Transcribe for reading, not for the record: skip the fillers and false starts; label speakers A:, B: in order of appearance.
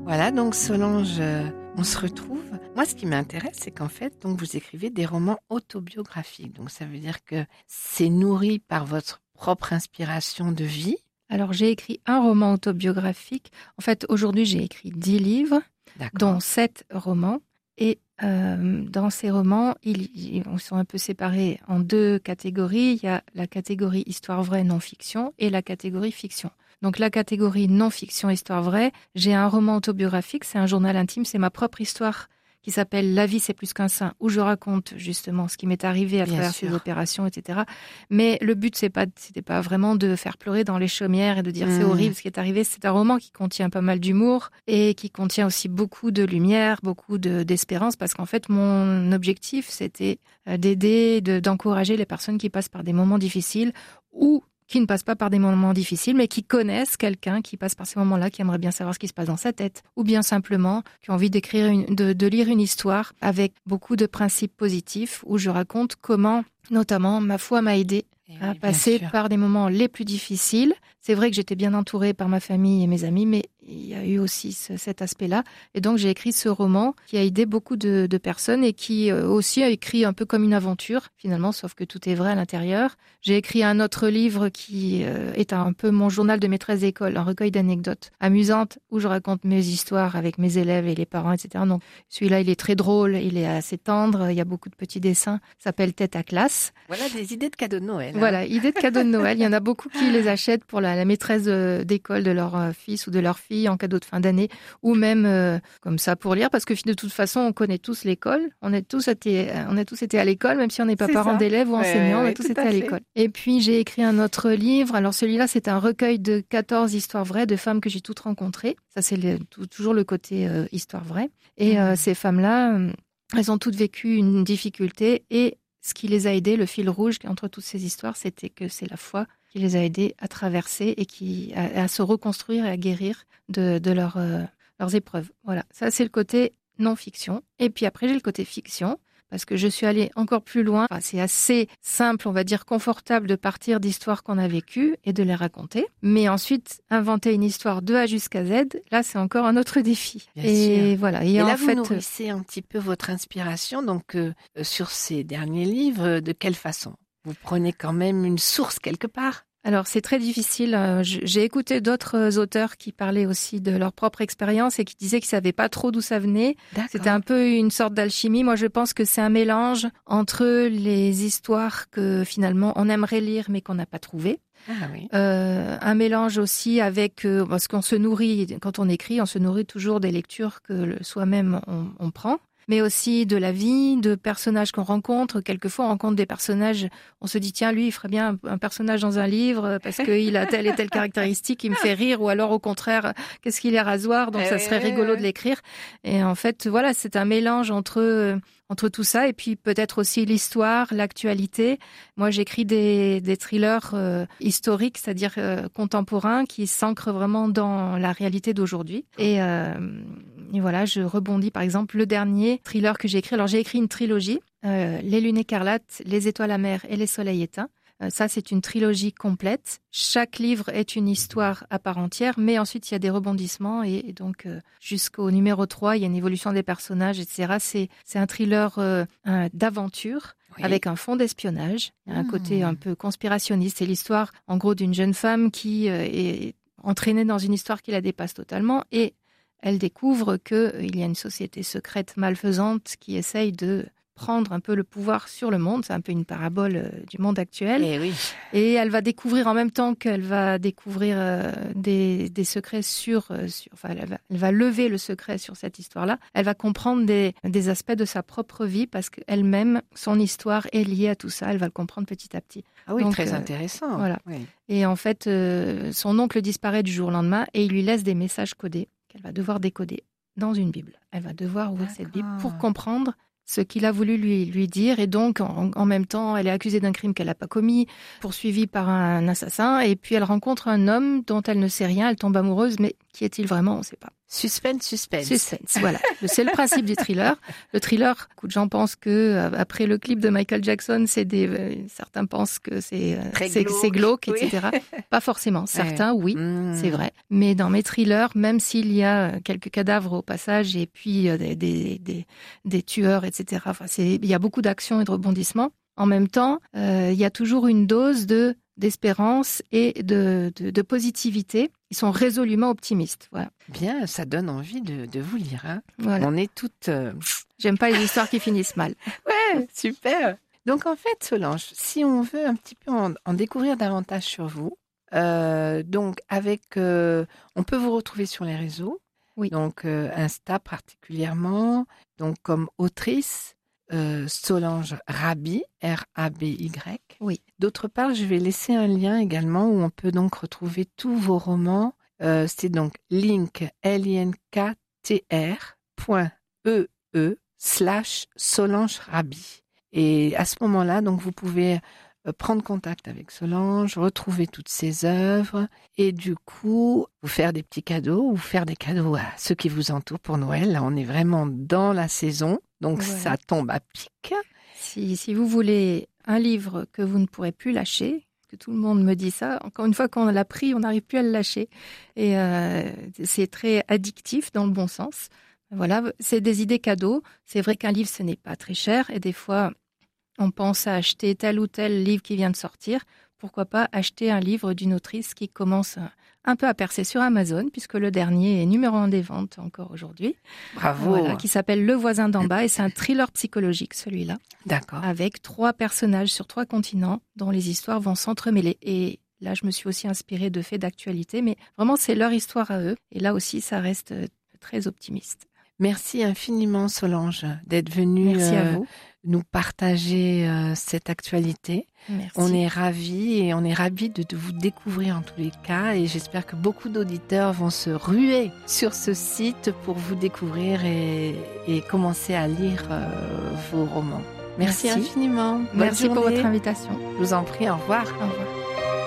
A: Voilà, donc Solange, on se retrouve. Moi, ce qui m'intéresse, c'est qu'en fait, donc vous écrivez des romans autobiographiques. Donc ça veut dire que c'est nourri par votre propre inspiration de vie.
B: Alors, j'ai écrit un roman autobiographique. En fait, aujourd'hui, j'ai écrit 10 livres, dont 7 romans. Et dans ces romans, ils sont un peu séparés en 2 catégories. Il y a la catégorie histoire vraie, non-fiction et la catégorie fiction. Donc la catégorie non-fiction, histoire vraie, j'ai un roman autobiographique, c'est un journal intime, c'est ma propre histoire qui s'appelle « La vie, c'est plus qu'un sein », où je raconte justement ce qui m'est arrivé à travers ces opérations, etc. Mais le but, c'était pas vraiment de faire pleurer dans les chaumières et de dire c'est horrible ce qui est arrivé. C'est un roman qui contient pas mal d'humour et qui contient aussi beaucoup de lumière, beaucoup d'espérance, parce qu'en fait, mon objectif, c'était d'aider, d'encourager les personnes qui passent par des moments difficiles ou qui ne passent pas par des moments difficiles, mais qui connaissent quelqu'un qui passe par ces moments-là, qui aimerait bien savoir ce qui se passe dans sa tête, ou bien simplement qui a envie de lire une histoire avec beaucoup de principes positifs, où je raconte comment, notamment, ma foi m'a aidée à passer par des moments les plus difficiles. C'est vrai que j'étais bien entourée par ma famille et mes amis, mais il y a eu aussi cet aspect-là. Et donc, j'ai écrit ce roman qui a aidé beaucoup de personnes et qui aussi a écrit un peu comme une aventure, finalement, sauf que tout est vrai à l'intérieur. J'ai écrit un autre livre qui est un peu mon journal de maîtresse d'école, un recueil d'anecdotes amusantes où je raconte mes histoires avec mes élèves et les parents, etc. Donc, celui-là, il est très drôle, il est assez tendre, il y a beaucoup de petits dessins. Ça s'appelle Tête à classe.
A: Voilà des idées de cadeaux de Noël.
B: Voilà, idées de cadeaux de Noël. Il y en a beaucoup qui les achètent pour la maîtresse d'école de leur fils ou de leur fille en cadeau de fin d'année, ou même comme ça pour lire, parce que de toute façon, on connaît tous l'école. On a tous été à l'école, même si on n'est pas parents d'élèves ou enseignants, on a tous été à l'école. Et puis, j'ai écrit un autre livre. Alors, celui-là, c'est un recueil de 14 histoires vraies de femmes que j'ai toutes rencontrées. Ça, c'est toujours le côté histoire vraie. Et ces femmes-là, elles ont toutes vécu une difficulté et ce qui les a aidées, le fil rouge entre toutes ces histoires, c'était que c'est la foi qui les a aidées à traverser et à se reconstruire et à guérir de leurs épreuves. Voilà, ça c'est le côté non-fiction. Et puis après, j'ai le côté fiction, parce que je suis allée encore plus loin. Enfin, c'est assez simple, on va dire confortable de partir d'histoires qu'on a vécues et de les raconter. Mais ensuite, inventer une histoire de A jusqu'à Z, là, c'est encore un autre défi.
A: Bien sûr.
B: Voilà.
A: Et
B: en
A: là,
B: fait,
A: vous nourrissez un petit peu votre inspiration. Donc, sur ces derniers livres, de quelle façon ? Vous prenez quand même une source quelque part ?
B: Alors, c'est très difficile. J'ai écouté d'autres auteurs qui parlaient aussi de leur propre expérience et qui disaient qu'ils ne savaient pas trop d'où ça venait.
A: D'accord.
B: C'était un peu une sorte d'alchimie. Moi, je pense que c'est un mélange entre les histoires que finalement on aimerait lire mais qu'on n'a pas trouvées.
A: Ah oui.
B: Un mélange aussi avec parce qu'on se nourrit, quand on écrit, on se nourrit toujours des lectures que soi-même on prend. Mais aussi de la vie, de personnages qu'on rencontre. Quelquefois, on rencontre des personnages, on se dit, tiens, lui, il ferait bien un personnage dans un livre parce qu'il a telle et telle caractéristique, il me fait rire. Ou alors, au contraire, qu'est-ce qu'il est rasoir, donc ça serait rigolo de l'écrire. Et en fait, voilà, c'est un mélange entre tout ça et puis peut-être aussi l'histoire, l'actualité. Moi, j'écris des thrillers historiques, c'est-à-dire contemporains, qui s'ancrent vraiment dans la réalité d'aujourd'hui. Et voilà, je rebondis. Par exemple, le dernier thriller que j'ai écrit. Alors, j'ai écrit une trilogie, Les Lunes écarlates, Les Étoiles amères et Les Soleils éteints. Ça, c'est une trilogie complète. Chaque livre est une histoire à part entière, mais ensuite, il y a des rebondissements. Et donc, jusqu'au numéro 3, il y a une évolution des personnages, etc. C'est un thriller d'aventure. Oui. Avec un fond d'espionnage, un côté un peu conspirationniste. C'est l'histoire, en gros, d'une jeune femme qui est entraînée dans une histoire qui la dépasse totalement. Et elle découvre qu'il y a une société secrète malfaisante qui essaye de prendre un peu le pouvoir sur le monde. C'est un peu une parabole du monde actuel.
A: Et oui.
B: Et elle va découvrir en même temps qu'elle va découvrir des secrets enfin, elle va lever le secret sur cette histoire-là. Elle va comprendre des aspects de sa propre vie parce qu'elle-même, son histoire est liée à tout ça. Elle va le comprendre petit à petit.
A: Ah oui, donc, très intéressant.
B: Voilà.
A: Oui.
B: Et en fait, son oncle disparaît du jour au lendemain et il lui laisse des messages codés qu'elle va devoir décoder dans une Bible. Elle va devoir ouvrir cette Bible pour comprendre ce qu'il a voulu lui dire. Et donc, en même temps, elle est accusée d'un crime qu'elle n'a pas commis, poursuivie par un assassin. Et puis, elle rencontre un homme dont elle ne sait rien. Elle tombe amoureuse, mais Qui est-il vraiment? On ne sait pas.
A: Suspense.
B: Suspense, voilà. C'est le principe du thriller. Le thriller, beaucoup de gens pensent que après le clip de Michael Jackson, certains pensent que c'est glauque, etc. Pas forcément. Certains, oui, c'est vrai. Mais dans mes thrillers, même s'il y a quelques cadavres au passage et puis des tueurs, etc. Enfin, il y a beaucoup d'action et de rebondissements. En même temps, il y a toujours une dose d'espérance et de positivité. Ils sont résolument optimistes. Voilà.
A: Bien, ça donne envie de vous lire. Hein.
B: Voilà.
A: On est toutes...
B: J'aime pas les histoires qui finissent mal.
A: Ouais, super. Donc en fait, Solange, si on veut un petit peu en découvrir davantage sur vous, donc on peut vous retrouver sur les réseaux.
B: Oui.
A: Donc Insta particulièrement, donc comme autrice, Solange Raby, R-A-B-Y.
B: Oui.
A: D'autre part, je vais laisser un lien également où on peut donc retrouver tous vos romans. C'est donc linktr.ee/Solange Raby. Et à ce moment-là, donc vous pouvez prendre contact avec Solange, retrouver toutes ses œuvres et du coup, vous faire des petits cadeaux ou faire des cadeaux à ceux qui vous entourent pour Noël. Là, on est vraiment dans la saison, donc voilà. Ça tombe à pic.
B: Si vous voulez un livre que vous ne pourrez plus lâcher, que tout le monde me dit ça, encore une fois, quand on l'a pris, on n'arrive plus à le lâcher. Et c'est très addictif dans le bon sens. Voilà, c'est des idées cadeaux. C'est vrai qu'un livre, ce n'est pas très cher et des fois... on pense à acheter tel ou tel livre qui vient de sortir. Pourquoi pas acheter un livre d'une autrice qui commence un peu à percer sur Amazon, puisque le dernier est numéro 1 des ventes encore aujourd'hui.
A: Bravo.
B: Voilà, qui s'appelle Le voisin d'en bas, et c'est un thriller psychologique, celui-là.
A: D'accord.
B: Avec 3 personnages sur 3 continents, dont les histoires vont s'entremêler. Et là, je me suis aussi inspirée de faits d'actualité, mais vraiment, c'est leur histoire à eux. Et là aussi, ça reste très optimiste.
A: Merci infiniment, Solange, d'être venue nous partager cette actualité.
B: Merci.
A: On est ravis de vous découvrir en tous les cas et j'espère que beaucoup d'auditeurs vont se ruer sur ce site pour vous découvrir et commencer à lire vos romans. Merci infiniment.
B: Merci pour votre invitation.
A: Je vous en prie, au revoir.
B: Au revoir.